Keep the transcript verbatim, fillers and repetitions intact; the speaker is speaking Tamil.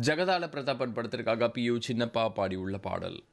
ஜெகதால பிரதாபன் படத்திற்காக பி யு சின்னப்பா பாடியுள்ள பாடல்.